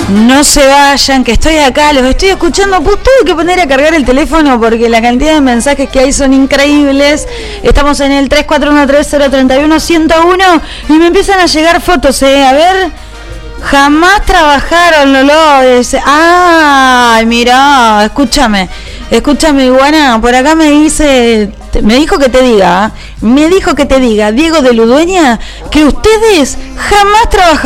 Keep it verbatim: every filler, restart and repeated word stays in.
No se vayan, que estoy acá, los estoy escuchando. Pues tuve que poner a cargar el teléfono porque la cantidad de mensajes que hay son increíbles. Estamos en el tres cuatro uno tres cero tres uno uno cero uno y me empiezan a llegar fotos, eh. A ver, jamás trabajaron, Lolo. Ay, mirá, escúchame, escúchame, Iguana. Por acá me dice, me dijo que te diga, me dijo que te diga, Diego de Ludueña, que ustedes jamás trabajaron.